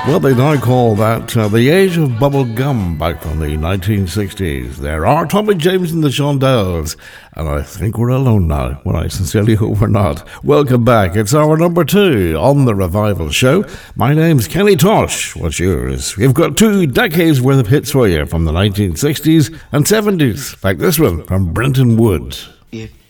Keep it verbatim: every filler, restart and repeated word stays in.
Well, they now call that uh, the age of bubble gum back from the nineteen sixties. There are Tommy James and the Shondells, and I think we're alone now. Well, I sincerely hope we're not. Welcome back. It's our number two on the Revival Show. My name's Kenny Tosh. What's yours? We've got two decades worth of hits for you from the nineteen sixties and seventies, like this one from Brenton Wood. It